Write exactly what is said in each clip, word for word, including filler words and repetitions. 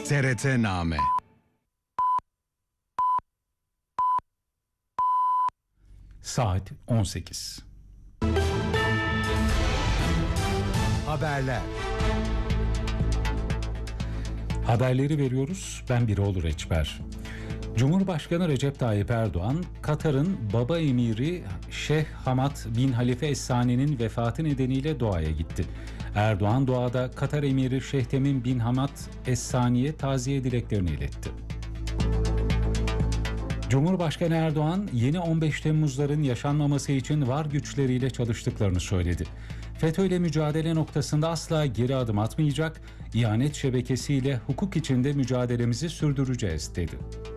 T R T-Name. Saat on sekiz. Haberler. Haberleri veriyoruz. Ben Biroğlu Reçber. Cumhurbaşkanı Recep Tayyip Erdoğan, Katar'ın baba emiri Şeyh Hamad bin Halife Es-Sani'nin vefatı nedeniyle Doha'ya gitti. Erdoğan Doha'da Katar emiri Şeyh Temim bin Hamad Es-Sani'ye taziye dileklerini iletti. Cumhurbaşkanı Erdoğan, yeni on beş Temmuzların yaşanmaması için var güçleriyle çalıştıklarını söyledi. FETÖ ile mücadele noktasında asla geri adım atmayacak, ihanet şebekesiyle hukuk içinde mücadelemizi sürdüreceğiz dedi.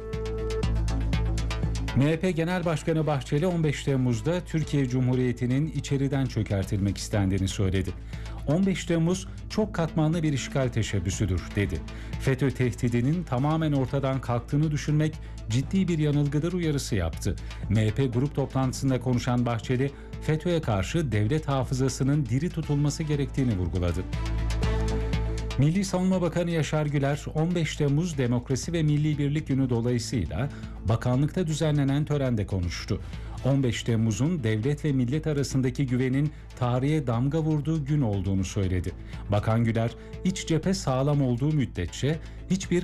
M H P Genel Başkanı Bahçeli on beş Temmuz'da Türkiye Cumhuriyeti'nin içeriden çökertilmek istendiğini söyledi. on beş Temmuz çok katmanlı bir işgal teşebbüsüdür dedi. FETÖ tehdidinin tamamen ortadan kalktığını düşünmek ciddi bir yanılgıdır uyarısı yaptı. M H P grup toplantısında konuşan Bahçeli, FETÖ'ye karşı devlet hafızasının diri tutulması gerektiğini vurguladı. Milli Savunma Bakanı Yaşar Güler, on beş Temmuz Demokrasi ve Milli Birlik Günü dolayısıyla bakanlıkta düzenlenen törende konuştu. on beş Temmuz'un devlet ve millet arasındaki güvenin tarihe damga vurduğu gün olduğunu söyledi. Bakan Güler, iç cephe sağlam olduğu müddetçe hiçbir